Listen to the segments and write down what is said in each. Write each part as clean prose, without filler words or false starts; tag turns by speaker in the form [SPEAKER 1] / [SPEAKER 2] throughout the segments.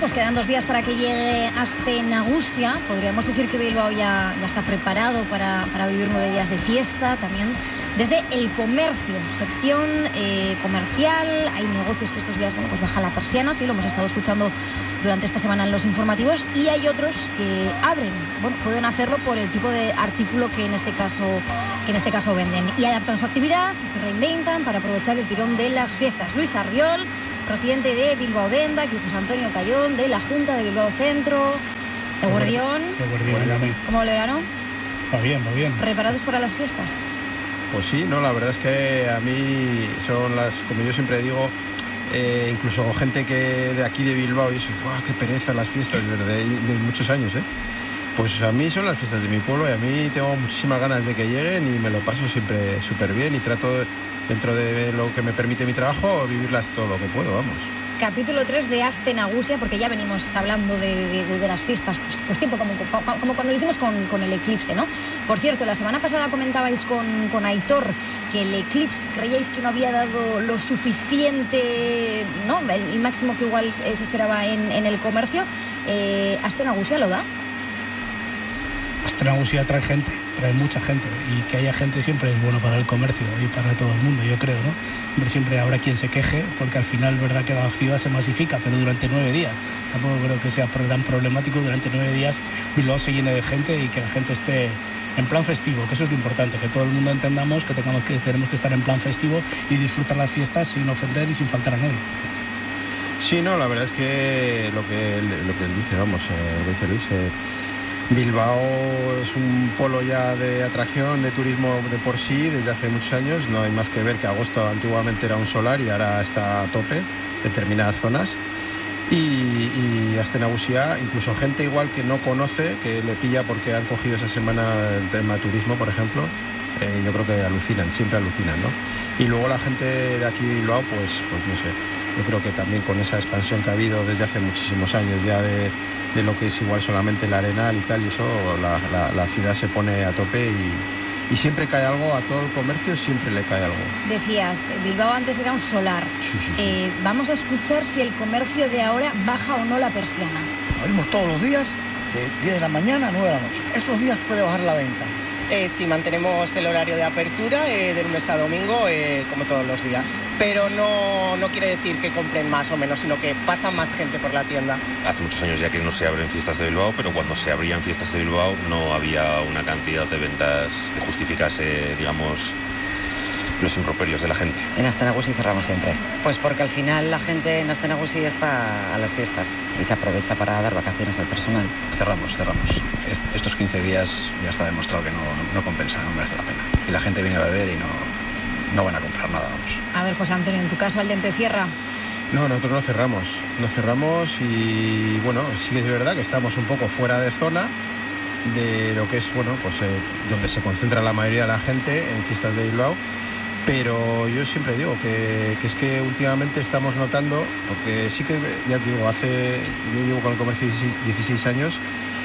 [SPEAKER 1] pues quedan 2 días para que llegue Aste Nagusia. Podríamos decir que Bilbao ya está preparado para vivir 9 días de fiesta. También desde el comercio, sección comercial. Hay negocios que estos días pues baja la persiana, sí, lo hemos estado escuchando durante esta semana en los informativos. Y hay otros que abren, pueden hacerlo por el tipo de artículo que en este caso venden. Y adaptan su actividad y se reinventan para aprovechar el tirón de las fiestas. Luis Arriol, presidente de Bilbao Denda, aquí José Antonio Cayón, de la Junta de Bilbao Centro. Eguerdión. ¿Cómo le verano?
[SPEAKER 2] Va bien.
[SPEAKER 1] ¿Preparados para las fiestas?
[SPEAKER 3] Pues sí, no, la verdad es que a mí son las, como yo siempre digo, incluso gente que de aquí de Bilbao, y eso, qué pereza las fiestas de muchos años, Pues a mí son las fiestas de mi pueblo y a mí tengo muchísimas ganas de que lleguen y me lo paso siempre súper bien y trato, dentro de lo que me permite mi trabajo, vivirlas todo lo que puedo, vamos.
[SPEAKER 1] Capítulo 3 de Aste Nagusia, porque ya venimos hablando de las fiestas, pues tiempo como cuando lo hicimos con el eclipse, ¿no? Por cierto, la semana pasada comentabais con Aitor que el eclipse creíais que no había dado lo suficiente, ¿no? El máximo que igual se esperaba en el comercio. ¿Aste Nagusia lo da?
[SPEAKER 2] Aste Nagusia trae mucha gente, y que haya gente siempre es bueno para el comercio y para todo el mundo, yo creo, ¿no? Hombre, siempre habrá quien se queje, porque al final es verdad que la actividad se masifica, pero durante 9 días. Tampoco creo que sea tan problemático durante 9 días Bilbao se llene de gente y que la gente esté en plan festivo, que eso es lo importante, que todo el mundo entendamos que tenemos que estar en plan festivo y disfrutar las fiestas sin ofender y sin faltar a nadie.
[SPEAKER 3] Sí, no, la verdad es que lo que él dice, lo que dice Luis, Bilbao es un polo ya de atracción, de turismo de por sí desde hace muchos años. No hay más que ver que agosto antiguamente era un solar y ahora está a tope en determinadas zonas. Y Aste Nagusia, incluso gente igual que no conoce, que le pilla porque han cogido esa semana el tema turismo, por ejemplo, yo creo que siempre alucinan, ¿no? Y luego la gente de aquí de Bilbao, pues no sé, yo creo que también con esa expansión que ha habido desde hace muchísimos años ya de lo que es igual solamente el Arenal y tal, y eso, la ciudad se pone a tope y siempre cae algo, a todo el comercio siempre le cae algo.
[SPEAKER 1] Decías, Bilbao antes era un solar. Sí. Vamos a escuchar si el comercio de ahora baja o no la persiana.
[SPEAKER 4] Abrimos todos los días, de 10 de la mañana a 9 de la noche. Esos días puede bajar la venta.
[SPEAKER 5] Sí, mantenemos el horario de apertura de lunes a domingo, como todos los días. Pero no quiere decir que compren más o menos, sino que pasa más gente por la tienda.
[SPEAKER 6] Hace muchos años ya que no se abren fiestas de Bilbao, pero cuando se abrían fiestas de Bilbao no había una cantidad de ventas que justificase, digamos, los improperios de la gente.
[SPEAKER 7] En Aste Nagusia cerramos siempre. Pues porque al final la gente en Aste Nagusia está a las fiestas y se aprovecha para dar vacaciones al personal.
[SPEAKER 8] Cerramos. Estos 15 días ya está demostrado que no compensa, no merece la pena. Y la gente viene a beber y no van a comprar nada, vamos.
[SPEAKER 1] A ver, José Antonio, en tu caso, ¿Allende cierra?
[SPEAKER 3] No, nosotros no cerramos y bueno, sí que es verdad que estamos un poco fuera de zona de lo que es, donde se concentra la mayoría de la gente en fiestas de Bilbao. Pero yo siempre digo que es que últimamente estamos notando, porque sí que, ya te digo, yo llevo con el comercio 16 años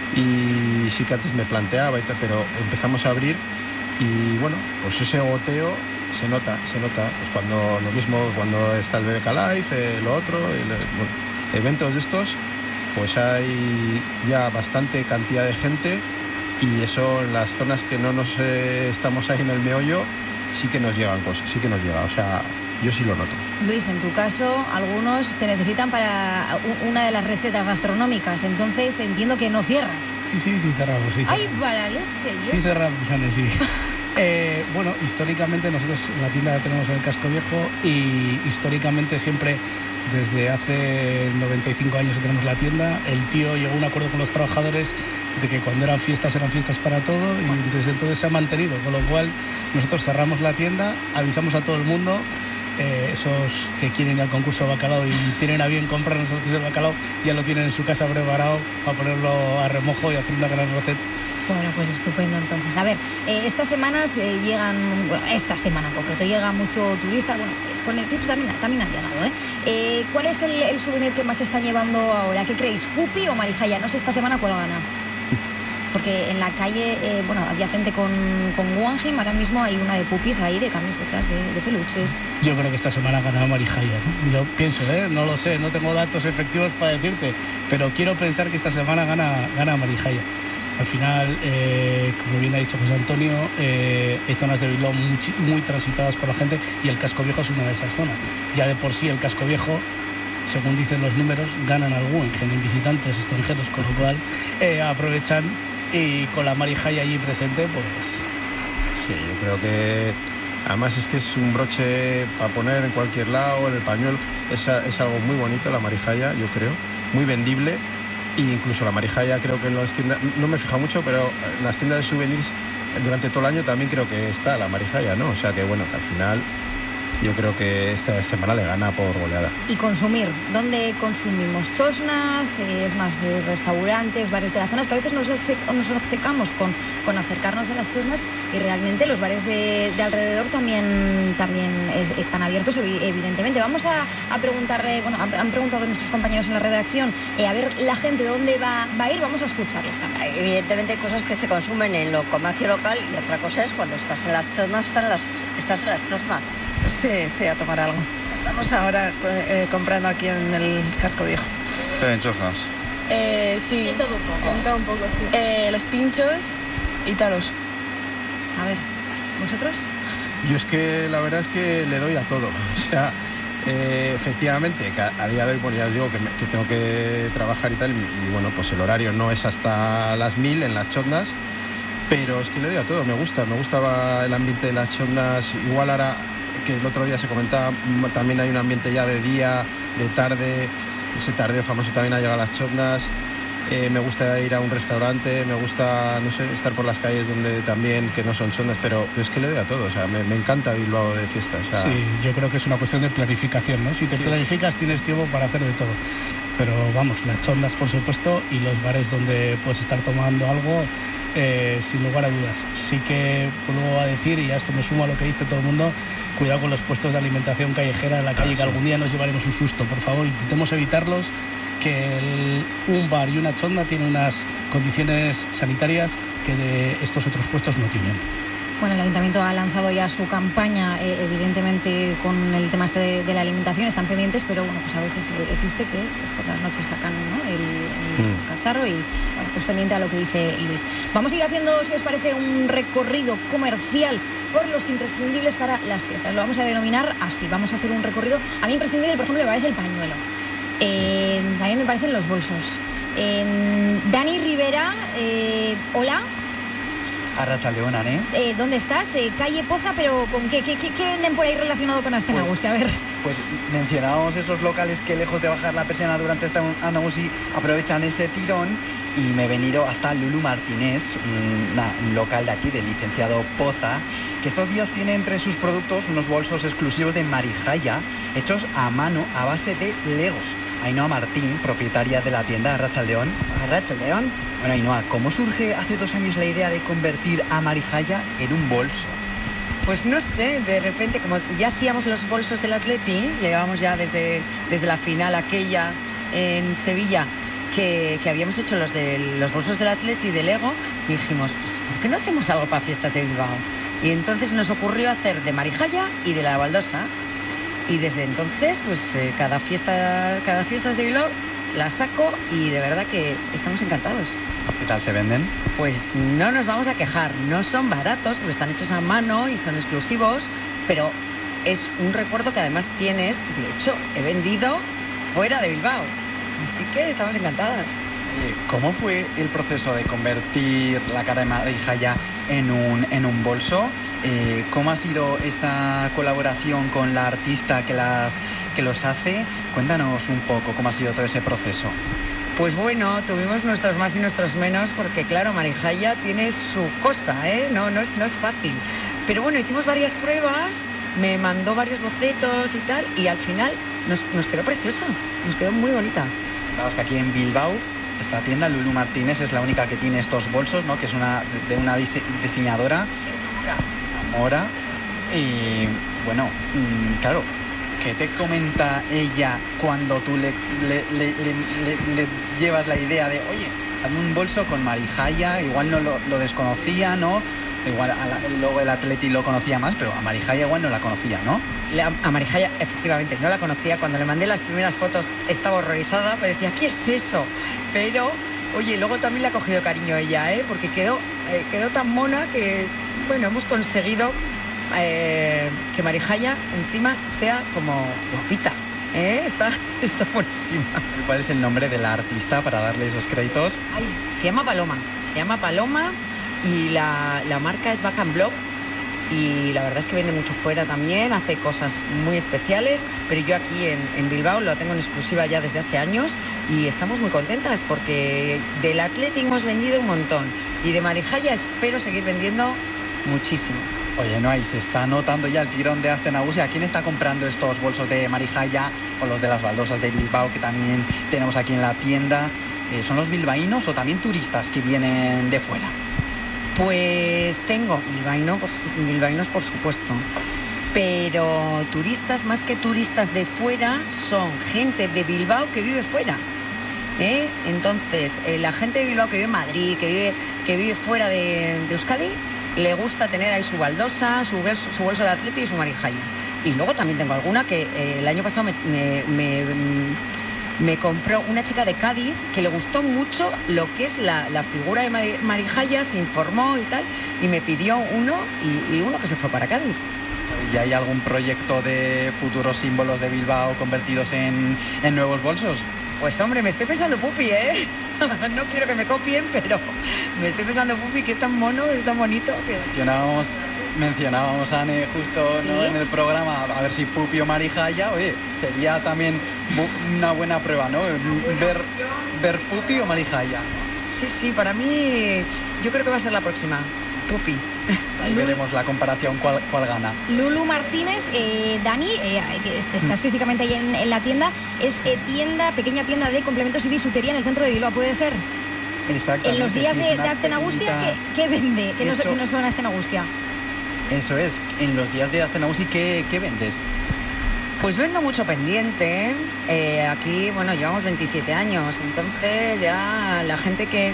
[SPEAKER 3] y sí que antes me planteaba y tal, pero empezamos a abrir y bueno, pues ese goteo se nota, pues cuando está el BBK Live, lo otro, eventos de estos, pues hay ya bastante cantidad de gente y eso en las zonas que no estamos ahí en el meollo, sí que nos llegan cosas, o sea, yo sí lo noto.
[SPEAKER 1] Luis, en tu caso, algunos te necesitan para una de las recetas gastronómicas, entonces entiendo que no cierras.
[SPEAKER 2] Sí, cerramos.
[SPEAKER 1] ¡Ay, para la leche!
[SPEAKER 2] Sí, cerramos, Anne, sí. Bueno, históricamente nosotros la tienda la tenemos en el Casco Viejo y históricamente siempre, desde hace 95 años que tenemos la tienda, el tío llegó a un acuerdo con los trabajadores de que cuando eran fiestas para todo y desde entonces se ha mantenido, con lo cual nosotros cerramos la tienda, avisamos a todo el mundo, esos que quieren ir al concurso de bacalao y tienen a bien comprar nosotros el bacalao, ya lo tienen en su casa preparado para ponerlo a remojo y hacer una gran receta.
[SPEAKER 1] Bueno, pues estupendo entonces. A ver, estas semanas esta semana en concreto llega mucho turista, con el Eclipse también han llegado, ¿Cuál es el souvenir que más se están llevando ahora? ¿Qué creéis, Pupi o Marijaya? No sé esta semana cuál gana. Porque en la calle, adyacente con Guggenheim, ahora mismo hay una de pupis ahí, de camisetas, de peluches.
[SPEAKER 2] Yo creo que esta semana gana Marijaya, ¿no? Yo pienso, no lo sé, no tengo datos efectivos para decirte, pero quiero pensar que esta semana gana Marijaya. Al final, como bien ha dicho José Antonio, hay zonas de Bilbao muy transitadas por la gente y el Casco Viejo es una de esas zonas. Ya de por sí el Casco Viejo, según dicen los números, ganan al Guggenheim en visitantes extranjeros, con lo cual aprovechan, y con la Marijaya allí presente, pues...
[SPEAKER 3] Sí, yo creo que además es que es un broche para poner en cualquier lado, en el pañuelo. Es algo muy bonito la Marijaya, yo creo, muy vendible. E incluso la Marijaya creo que en las tiendas, no me he fijado mucho, pero en las tiendas de souvenirs durante todo el año también creo que está la Marijaya, ¿no? O sea que bueno, que al final yo creo que esta semana le gana por goleada.
[SPEAKER 1] Y consumir, ¿dónde consumimos? Chosnas, es más, restaurantes, bares de la zona. Es que a veces nos obcecamos con acercarnos a las chosnas, y realmente los bares de alrededor también están abiertos, evidentemente. Vamos a preguntarle, han preguntado nuestros compañeros en la redacción, a ver la gente dónde va a ir. Vamos a escucharles también.
[SPEAKER 9] Evidentemente hay cosas que se consumen en lo comercio local, y otra cosa es cuando estás en las chosnas, estás en las chosnas.
[SPEAKER 10] Sí, a tomar algo. Estamos ahora comprando aquí en el Casco Viejo.
[SPEAKER 8] En chosnas.
[SPEAKER 10] Sí. En todo un poco, sí. Los pinchos y talos.
[SPEAKER 1] A ver, ¿vosotros?
[SPEAKER 3] Yo es que la verdad es que le doy a todo. O sea, efectivamente, que a día de hoy, bueno, ya os digo que tengo que trabajar y tal, y bueno, pues el horario no es hasta las 1000 en las chondas, pero es que le doy a todo. Me gustaba el ambiente de las chondas. Igual ahora, que el otro día se comentaba, también hay un ambiente ya de día, de tarde, ese tardeo famoso también ha llegado a las chondas. Me gusta ir a un restaurante, me gusta, no sé, estar por las calles donde también, que no son chondas, pero es que le doy a todo. O sea, me encanta Bilbao de fiestas. O sea...
[SPEAKER 2] Sí, yo creo que es una cuestión de planificación, ¿no? Si te planificas tienes tiempo para hacer de todo. Pero vamos, las chondas, por supuesto, y los bares donde puedes estar tomando algo, sin lugar a dudas. Sí que vuelvo a decir, y a esto me sumo a lo que dice todo el mundo, cuidado con los puestos de alimentación callejera en la calle, que algún día nos llevaremos un susto. Por favor, intentemos evitarlos, que un bar y una chonda tienen unas condiciones sanitarias que de estos otros puestos no tienen.
[SPEAKER 1] Bueno, el Ayuntamiento ha lanzado ya su campaña, evidentemente con el tema de la alimentación, están pendientes, pero bueno, pues a veces existe que pues por las noches sacan, ¿no?, el cacharro, y bueno, pues pendiente a lo que dice Luis. Vamos a ir haciendo, si os parece, un recorrido comercial por los imprescindibles para las fiestas. Lo vamos a denominar así, vamos a hacer un recorrido. A mí imprescindible, por ejemplo, me parece el pañuelo. También me parecen los bolsos. Dani Rivera, hola.
[SPEAKER 11] Arratsaldeon, ¿eh?
[SPEAKER 1] ¿Dónde estás? Calle Poza, pero ¿con qué venden por ahí relacionado con Aste Nagusi? A ver.
[SPEAKER 11] Pues mencionábamos esos locales que, lejos de bajar la persiana durante esta Nagusi, aprovechan ese tirón, y me he venido hasta Lulu Martínez, un local de aquí, del licenciado Poza, que estos días tiene entre sus productos unos bolsos exclusivos de Marijaya, hechos a mano a base de Legos. Ainhoa Martín, propietaria de la tienda. Arratsaldeon.
[SPEAKER 7] Arratsaldeon.
[SPEAKER 11] Bueno, Ainhoa, ¿cómo surge hace 2 años la idea de convertir a Marijaya en un bolso?
[SPEAKER 7] Pues no sé, de repente, como ya hacíamos los bolsos del Atleti, llevábamos ya desde la final aquella en Sevilla, que habíamos hecho los bolsos del Atleti de Lego, y dijimos, pues ¿por qué no hacemos algo para fiestas de Bilbao? Y entonces nos ocurrió hacer de Marijaya y de la baldosa. Y desde entonces, pues cada fiestas de Bilbao la saco, y de verdad que estamos encantados.
[SPEAKER 11] ¿Qué tal se venden?
[SPEAKER 7] Pues no nos vamos a quejar, no son baratos porque están hechos a mano y son exclusivos, pero es un recuerdo que además tienes. De hecho, he vendido fuera de Bilbao, así que estamos encantadas.
[SPEAKER 11] ¿Cómo fue el proceso de convertir la cara de Marijaya en un bolso? ¿Cómo ha sido esa colaboración con la artista que los hace? Cuéntanos un poco cómo ha sido todo ese proceso.
[SPEAKER 7] Pues bueno, tuvimos nuestros más y nuestros menos, porque claro, Marijaya tiene su cosa, no es fácil. Pero bueno, hicimos varias pruebas, me mandó varios bocetos y tal, y al final nos quedó preciosa, nos quedó muy bonita.
[SPEAKER 11] Claro, es que aquí en Bilbao, esta tienda, Lulu Martínez, es la única que tiene estos bolsos, ¿no? Que es de una diseñadora, Mora. Y bueno, claro, ¿qué te comenta ella cuando tú le llevas la idea de, oye, hazme un bolso con Marijaya? Igual no lo desconocía, ¿no? Igual luego el Atleti lo conocía más, pero a Marijaya igual no la conocía, ¿no?
[SPEAKER 7] A Marijaya, efectivamente, no la conocía. Cuando le mandé las primeras fotos estaba horrorizada, me decía, ¿qué es eso? Pero, oye, luego también le ha cogido cariño a ella, porque quedó tan mona que, bueno, hemos conseguido que Marijaya encima sea como guapita. Está buenísima.
[SPEAKER 11] ¿Cuál es el nombre de la artista para darle esos créditos?
[SPEAKER 7] Ay, se llama Paloma y la marca es Back & Block. Y la verdad es que vende mucho fuera también, hace cosas muy especiales, pero yo aquí en Bilbao lo tengo en exclusiva ya desde hace años y estamos muy contentas porque del Athletic hemos vendido un montón y de Marijaya espero seguir vendiendo muchísimos.
[SPEAKER 11] Oye, no, ahí se está notando ya el tirón de Aste Nagusia. ¿Quién está comprando estos bolsos de Marijaya o los de las baldosas de Bilbao que también tenemos aquí en la tienda? ¿Son los bilbaínos o también turistas que vienen de fuera?
[SPEAKER 7] Pues tengo bilbaínos por supuesto, pero turistas, más que turistas de fuera, son gente de Bilbao que vive fuera. Entonces, la gente de Bilbao que vive en Madrid, que vive fuera de Euskadi, le gusta tener ahí su baldosa, su bolso de Atleti y su Marijaya. Y luego también tengo alguna que el año pasado me compró una chica de Cádiz que le gustó mucho lo que es la figura de Marijaya, se informó y tal, y me pidió uno y uno que se fue para Cádiz.
[SPEAKER 11] ¿Y hay algún proyecto de futuros símbolos de Bilbao convertidos en nuevos bolsos?
[SPEAKER 7] Pues hombre, me estoy pensando pupi, No quiero que me copien, pero me estoy pensando pupi, que es tan mono, es tan bonito.
[SPEAKER 11] Mencionábamos a Anne justo, ¿sí? ¿No? En el programa, a ver si Pupi o Marijaya, oye, sería también una buena prueba, ¿no? Ver Pupi o Marijaya.
[SPEAKER 7] Sí, para mí yo creo que va a ser la próxima, Pupi.
[SPEAKER 11] Ahí veremos la comparación, cuál gana.
[SPEAKER 1] Lulu Martínez, Dani, que estás físicamente ahí en la tienda, es pequeña tienda de complementos y bisutería en el centro de Bilbao, ¿puede ser?
[SPEAKER 11] Exactamente.
[SPEAKER 1] En los días de Aste Nagusia, ¿qué vende? Que no son Aste Nagusia.
[SPEAKER 11] Eso es, en los días de Aste Nagusia, ¿qué vendes?
[SPEAKER 7] Pues vendo mucho pendiente, aquí, bueno, llevamos 27 años, entonces ya la gente que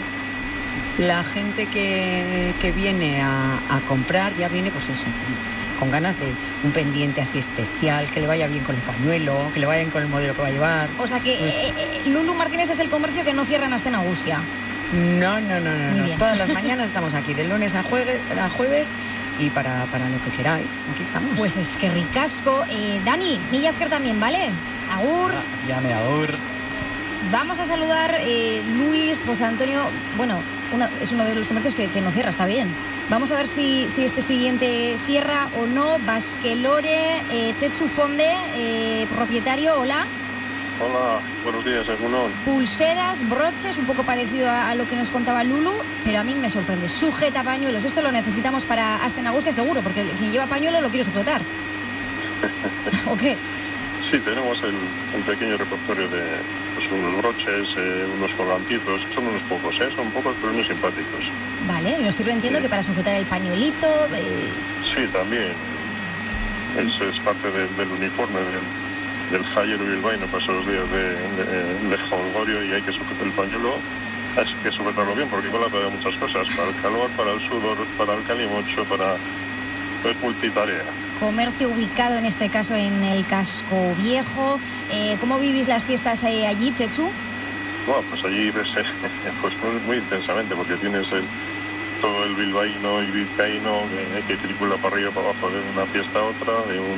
[SPEAKER 7] viene a comprar ya viene, pues eso, con ganas de un pendiente así especial, que le vaya bien con el pañuelo, que le vaya bien con el modelo que va a llevar.
[SPEAKER 1] O sea que pues, Lulu Martínez es el comercio que no cierra en Aste Nagusia.
[SPEAKER 7] No. Todas las mañanas estamos aquí, de lunes a jueves y para lo que queráis, aquí estamos.
[SPEAKER 1] Pues es que ricasco. Dani, Milla Esker también, ¿vale? Agur.
[SPEAKER 11] Diane, agur.
[SPEAKER 1] Vamos a saludar Luis, José Antonio. Bueno, es uno de los comercios que no cierra, está bien. Vamos a ver si este siguiente cierra o no. Basquelore, Chechu Fonde, propietario, hola.
[SPEAKER 12] Hola, buenos días, Egunon.
[SPEAKER 1] Pulseras, broches, un poco parecido a lo que nos contaba Lulu, pero a mí me sorprende. Sujeta pañuelos, esto lo necesitamos para Aste Nagusia seguro, porque quien lleva pañuelo lo quiere sujetar. ¿O qué?
[SPEAKER 12] Sí, tenemos el pequeño repertorio de pues, unos broches, unos colgantitos, son unos pocos, son pocos pero muy simpáticos.
[SPEAKER 1] Vale, nos sirve, entiendo, que para sujetar el pañuelito...
[SPEAKER 12] Sí, también. Eso es parte del uniforme del fallero bilbaíno para esos días de jolgorio y hay que sujetar el pañuelo, hay que sujetarlo bien porque igual para muchas cosas, para el calor, para el sudor, para el calimocho, para el multitarea.
[SPEAKER 1] Comercio ubicado en este caso en el Casco Viejo. ¿Cómo vivís las fiestas allí, Chechu?
[SPEAKER 12] Bueno, pues allí pues muy intensamente porque tienes todo el bilbaíno y vizcaíno que circula para arriba para abajo de una fiesta a otra,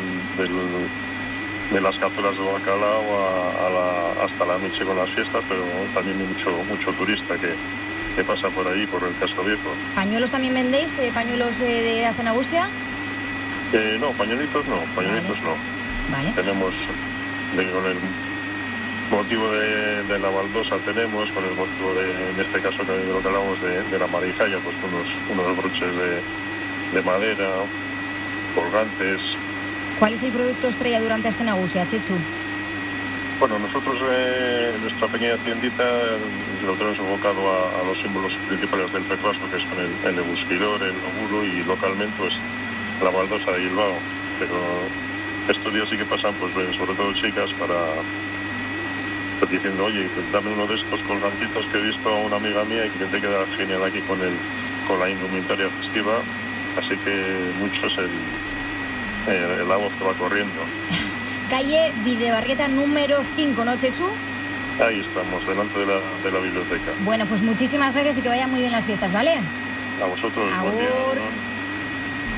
[SPEAKER 12] de las cazuelas de bacalao hasta la noche con las fiestas, pero también mucho turista que pasa por ahí, por el Casco Viejo.
[SPEAKER 1] ¿Pañuelos también vendéis? ¿Pañuelos de Aste Nagusia?
[SPEAKER 12] No, pañuelitos no.
[SPEAKER 1] Vale.
[SPEAKER 12] Tenemos, con el motivo de la baldosa tenemos, con el motivo en este caso de lo que hablamos de la Marijaya, pues unos broches de madera, colgantes.
[SPEAKER 1] ¿Cuál es el producto estrella durante Aste Nagusia, Chechu?
[SPEAKER 12] Bueno, nosotros nuestra pequeña tiendita lo tenemos enfocado a los símbolos principales del País Vasco, que son el ebusquidor, el loguro y localmente pues la baldosa de Bilbao. Pero estos días sí que pasan, pues sobre todo chicas, diciendo, oye, dame uno de estos colgantitos que he visto a una amiga mía y que te queda genial aquí con la indumentaria festiva. Así que mucho es la voz que va corriendo.
[SPEAKER 1] Calle Videbarrieta número 5, ¿no, Chechu?
[SPEAKER 12] Ahí estamos, delante de la biblioteca.
[SPEAKER 1] Bueno, pues muchísimas gracias y que vayan muy bien las fiestas, ¿vale?
[SPEAKER 12] A vosotros, buen día.